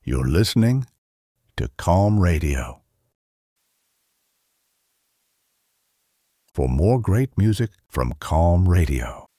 You're listening to Calm Radio. For more great music from Calm Radio,